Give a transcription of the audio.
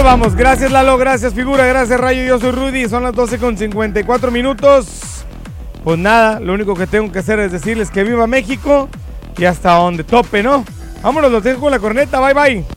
vamos. Gracias, Lalo. Gracias, figura. Gracias, Rayo. Yo soy Rudy. Son las 12:54. Pues nada, lo único que tengo que hacer es decirles que viva México y hasta donde tope, ¿no? Vámonos, los dejo con la corneta. Bye, bye.